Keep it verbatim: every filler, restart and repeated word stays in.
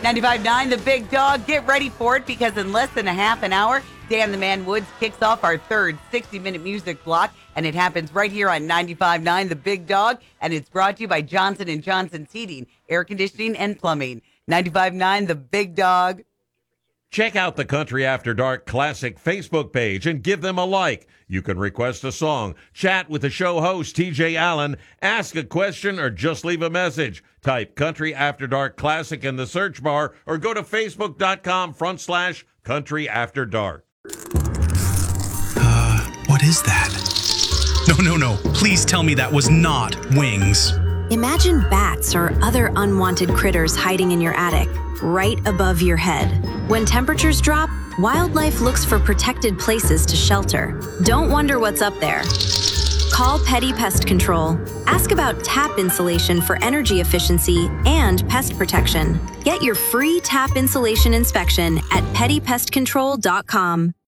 ninety-five point nine The Big Dog. Get ready for it because in less than a half an hour, Dan the Man Woods kicks off our third sixty-minute music block, and it happens right here on ninety-five point nine The Big Dog, and it's brought to you by Johnson and Johnson's Heating, Air Conditioning, and Plumbing. ninety-five point nine The Big Dog. Check out the Country After Dark Classic Facebook page and give them a like. You can request a song, chat with the show host, T J Allen, ask a question, or just leave a message. Type Country After Dark Classic in the search bar or go to facebook.com front slash Country After Dark. Uh, what is that? No, no, no. Please tell me that was not wings. Imagine bats or other unwanted critters hiding in your attic, right above your head. When temperatures drop, wildlife looks for protected places to shelter. Don't wonder what's up there. Call Petty Pest Control. Ask about tap insulation for energy efficiency and pest protection. Get your free tap insulation inspection at petty pest control dot com.